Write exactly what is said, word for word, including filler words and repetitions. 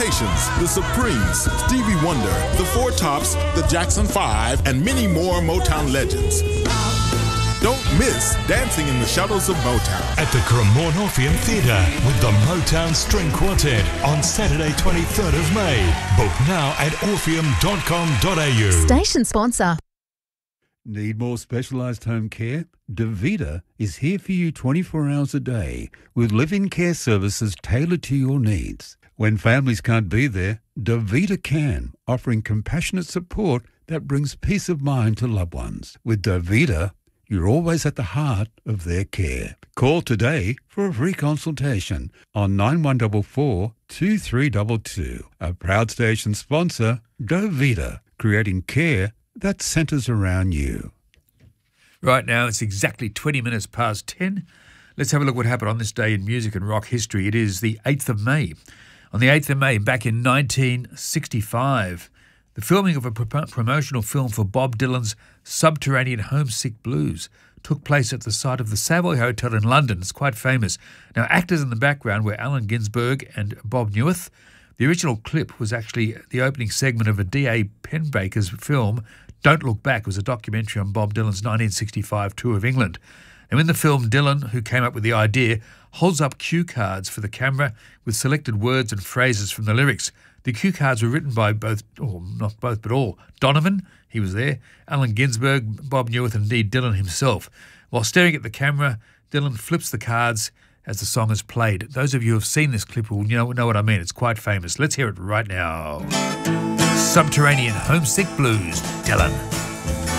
Temptations, The Supremes, Stevie Wonder, The Four Tops, The Jackson Five, and many more Motown legends. Don't miss Dancing in the Shadows of Motown at the Cremorne Orpheum Theatre with the Motown String Quartet on Saturday twenty-third of May. Book now at orpheum dot com dot a u. Station sponsor. Need more specialised home care? Davita is here for you twenty-four hours a day with live-in care services tailored to your needs. When families can't be there, Davita can, offering compassionate support that brings peace of mind to loved ones. With Davita, you're always at the heart of their care. Call today for a free consultation on nine one four four, two three two two. A proud station sponsor, Davita, creating care that centres around you. Right now, it's exactly twenty minutes past ten. Let's have a look what happened on this day in music and rock history. It is the eighth of May. On the eighth of May, back in nineteen sixty-five, the filming of a pro- promotional film for Bob Dylan's Subterranean Homesick Blues took place at the site of the Savoy Hotel in London. It's quite famous. Now, actors in the background were Allen Ginsberg and Bob Newirth. The original clip was actually the opening segment of a D A Pennebaker's film, Don't Look Back. It was a documentary on Bob Dylan's nineteen sixty-five tour of England. And in the film, Dylan, who came up with the idea, holds up cue cards for the camera with selected words and phrases from the lyrics. The cue cards were written by both, or not both, but all. Donovan, he was there, Allen Ginsberg, Bob Newirth, and indeed Dylan himself. While staring at the camera, Dylan flips the cards as the song is played. Those of you who have seen this clip will know, know what I mean. It's quite famous. Let's hear it right now. Subterranean Homesick Blues, Dylan.